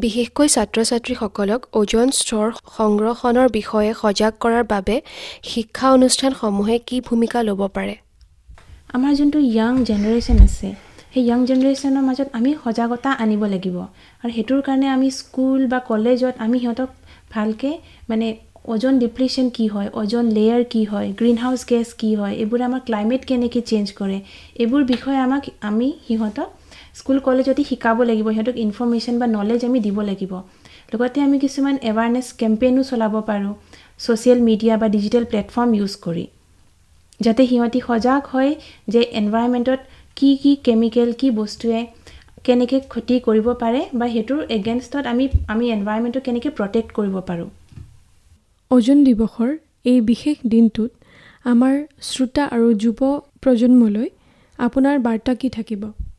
বিশেষকৈ ছাত্ৰ-ছাত্ৰীসকলক ওজন স্তৰ সংৰক্ষণৰ বিষয়ে সজাগ কৰাৰ বাবে শিক্ষা অনুষ্ঠানসমূহে কি ভূমিকা ল'ব পাৰে? আমাৰ যোনটো ইয়াং জেনেৰেশ্যন আছে সেই ইয়াং জেনেৰেশ্যনৰ মাজত আমি সজাগতা আনিব লাগিব আৰু হেতুৰ কাৰণে আমি স্কুল বা কলেজত আমি সিহঁতক ভালকে মানে ওজন ডিপ্লেশ্যন কি হয়, ওজন লেয়াৰ কি হয়, গ্ৰীণ হাউচ গেছ কি হয়, এইবোৰ আমাৰ ক্লাইমেট কেনেকৈ চেঞ্জ কৰে, এইবোৰ বিষয়ে আমি সিহঁতক স্কুল কলেজতে শিকাব লাগিব, সিহঁতক ইনফৰমেশ্যন বা নলেজ আমি দিব লাগিব। লগতে আমি কিছুমান এৱাৰনেছ কেম্পেইনো চলাব পাৰোঁ ছ'চিয়েল মিডিয়া বা ডিজিটেল প্লেটফৰ্ম ইউজ কৰি, যাতে সিহঁতি সজাগ হয় যে এনভাইৰনমেণ্টত কি কি কেমিকেল কি বস্তুৱে কেনেকৈ ক্ষতি কৰিব পাৰে বা সেইটোৰ এগেইনষ্টত আমি এনভাইৰনমেণ্টক কেনেকৈ প্ৰটেক্ট কৰিব পাৰোঁ। ওজন দিৱসৰ এই বিশেষ দিনটোত আমাৰ শ্ৰোতা আৰু যুৱ প্ৰজন্মলৈ আপোনাৰ বাৰ্তা কি থাকিব?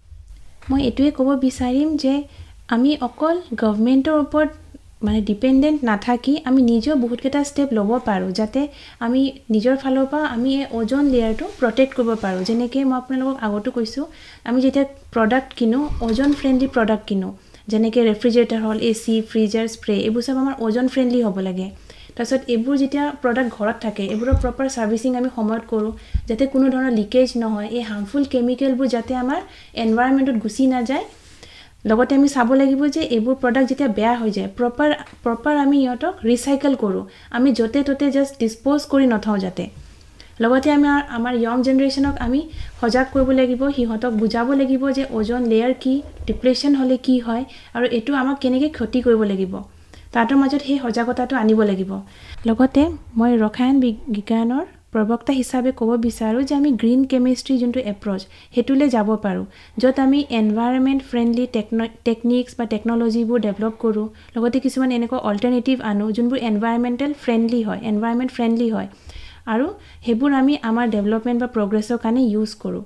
মই এইটোৱে ক'ব বিচাৰিম যে আমি অকল গভৰ্ণমেণ্টৰ ওপৰত মানে ডিপেণ্ডেণ্ট নাথাকি আমি নিজেও বহুতকেইটা ষ্টেপ ল'ব পাৰোঁ যাতে আমি নিজৰ ফালৰ পৰা আমি এই ওজন লেয়াৰটো প্ৰটেক্ট কৰিব পাৰোঁ। যেনেকৈ মই আপোনালোকক আগতো কৈছোঁ, আমি যেতিয়া প্ৰডাক্ট কিনো ওজন ফ্ৰেণ্ডলি প্ৰডাক্ট কিনো, যেনেকৈ ৰেফ্ৰিজাৰেটৰ হ'ল, AC, ফ্ৰিজাৰ, স্প্ৰে, এইবোৰ চব আমাৰ ওজন ফ্ৰেণ্ডলি হ'ব লাগে। তাৰপিছত এইবোৰ যেতিয়া প্ৰডাক্ট ঘৰত থাকে এইবোৰৰ প্ৰপাৰ ছাৰ্ভিচিং আমি সময়ত কৰোঁ যাতে কোনো ধৰণৰ লিকেজ নহয়, এই হাৰ্মফুল কেমিকেলবোৰ যাতে আমাৰ এনভাইৰনমেণ্টত গুচি নাযায়। লগতে আমি চাব লাগিব যে এইবোৰ প্ৰডাক্ট যেতিয়া বেয়া হৈ যায় প্ৰপাৰ আমি সিহঁতক ৰিচাইকেল কৰোঁ, আমি য'তে ত'তে জাষ্ট ডিছপ'জ কৰি নথওঁ যাতে। লগতে আমাৰ য়ং জেনেৰেশ্যনক আমি সজাগ কৰিব লাগিব, সিহঁতক বুজাব লাগিব যে ওজন লেয়াৰ কি, ডিপ্ৰেশ্যন হ'লে কি হয় আৰু এইটো আমাক কেনেকৈ ক্ষতি কৰিব লাগিব, তাহাঁতৰ মাজত সেই সজাগতাটো আনিব লাগিব। লগতে মই ৰসায়ন বিজ্ঞানৰ প্ৰবক্তা হিচাপে ক'ব বিচাৰোঁ যে আমি গ্ৰীণ কেমিষ্ট্ৰি যোনটো এপ্ৰ'চ সেইটোলৈ যাব পাৰোঁ, য'ত আমি এনভাইৰনমেণ্ট ফ্ৰেণ্ডলি টেকনিক্স বা টেকন'লজিবোৰ ডেভেলপ কৰোঁ। লগতে কিছুমান এনেকুৱা অল্টাৰনেটিভ আনো যোনবোৰ এনভাইৰনমেণ্ট ফ্ৰেণ্ডলি হয় আৰু সেইবোৰ আমি আমাৰ ডেভেলপমেণ্ট বা প্ৰগ্ৰেছৰ কাৰণে ইউজ কৰোঁ,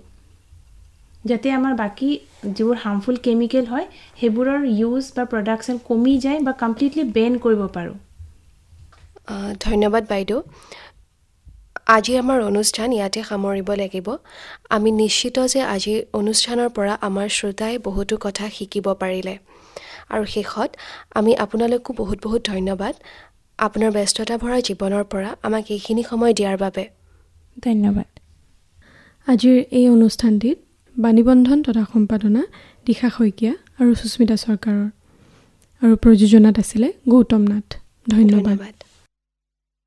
যাতে আমাৰ বাকী যিবোৰ হাৰ্মফুল কেমিকেল হয় সেইবোৰৰ ইউজ বা প্ৰডাকশ্যন কমি যায় বা কমপ্লিটলি বেন কৰিব পাৰোঁ। ধন্যবাদ বাইদেউ। আজি আমাৰ অনুষ্ঠান ইয়াতে সামৰিব লাগিব। আমি নিশ্চিত যে আজিৰ অনুষ্ঠানৰ পৰা আমাৰ শ্ৰোতাই বহুতো কথা শিকিব পাৰিলে আৰু শেষত আমি আপোনালোকো বহুত বহুত ধন্যবাদ আপোনাৰ ব্যস্ততা ভৰা জীৱনৰ পৰা আমাক এইখিনি সময় দিয়াৰ বাবে। ধন্যবাদ। আজিৰ এই অনুষ্ঠানটিত বাণীবন্ধন তথা সম্পাদনা দিশা শইকীয়া আৰু সুস্মিতা চৰকাৰৰ আৰু প্ৰযোজনাত আছিলে গৌতম নাথ। ধন্যবাদ।